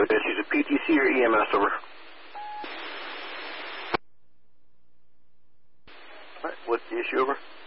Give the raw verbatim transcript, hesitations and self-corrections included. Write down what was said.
with this. Use a P T C or E M S, over. Alright, what's the issue, over?